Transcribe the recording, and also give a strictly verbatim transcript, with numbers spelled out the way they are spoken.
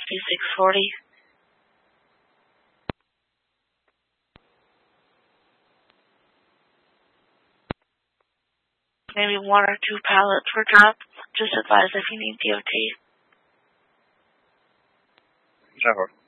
fifty-six forty. Maybe one or two pallets were dropped. Just advise if you need D O T. ten four.